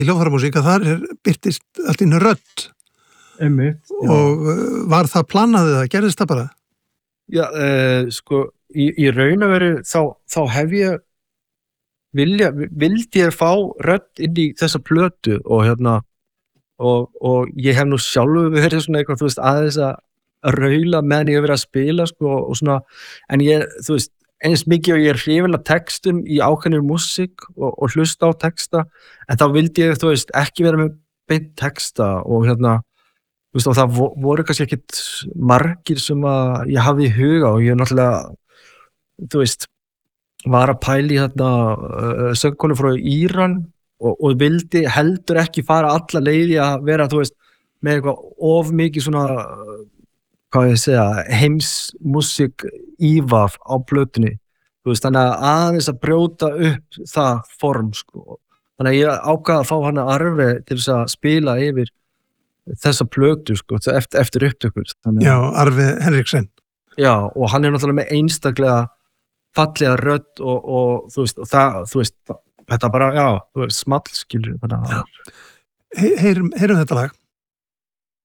í hljóðfæramúsík að þar birtist allt innu rödd. Einmitt. Og var það planaðið að gerðist það bara? Já, sko, í raun og veru þá hef ég vildi ég fá rödd inn í þessa plötu og ég hef nú sjálfur verið svona eitthvað, þú veist, aðeins að raula meðan ég hef verið að spila, sko, og svona, en ég, þú veist, eins mikið og ég hrifinn af textum í ákveðinni músík og hlusta á texta, en þá vildi ég, þú veist, ekki vera með beint texta og þú veist, og það voru kannski ekkit margir sem að ég hafði í huga og ég náttúrulega, þú veist, var að pæla í söngkonu frá Íran og vildi heldur ekki fara alla leiði að vera, þú veist, með eitthvað of mikið svona, hvað ég segja, heimsmúsík ívaf á plötunni, þú veist, þannig að aðeins að brjóta upp það form, sko. Þannig að ég ákvað að fá hana Arve til þess að spila yfir þessa plötu, sko, eftir upptökur. Já, Arve Henriksen. Já, og hann náttúrulega með einstaklega fallega rödd og þú veist, þetta bara, já, þú veist, small, skilur. Heyrum þetta lag.